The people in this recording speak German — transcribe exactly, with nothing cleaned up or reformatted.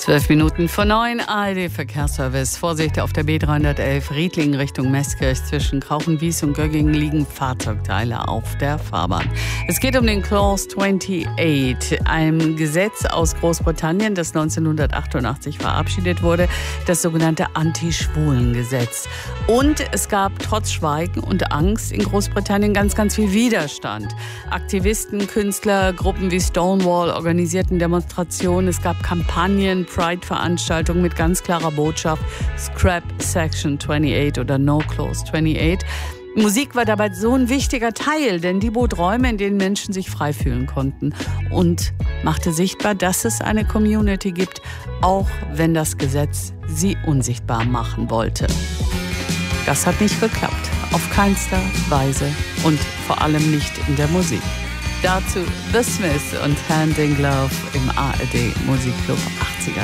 Zwölf Minuten vor neun, A R D-Verkehrsservice. Vorsicht auf der B dreihundertelf Riedlingen Richtung Meßkirch. Zwischen Krauchenwies und Göggingen liegen Fahrzeugteile auf der Fahrbahn. Es geht um den Clause achtundachtzig, einem Gesetz aus Großbritannien, das neunzehnhundertachtundachtzig verabschiedet wurde, das sogenannte Anti-Schwulen-Gesetz. Und es gab trotz Schweigen und Angst in Großbritannien ganz, ganz viel Widerstand. Aktivisten, Künstler, Gruppen wie Stonewall organisierten Demonstrationen. Es gab Kampagnen, Pride-Veranstaltungen mit ganz klarer Botschaft: Scrap Section achtundachtzig oder No Clause achtundachtzig. Musik war dabei so ein wichtiger Teil, denn die bot Räume, in denen Menschen sich frei fühlen konnten und machte sichtbar, dass es eine Community gibt, auch wenn das Gesetz sie unsichtbar machen wollte. Das hat nicht geklappt, auf keinster Weise und vor allem nicht in der Musik. Dazu The Smiths und Hand in Glove im A R D Musikclub.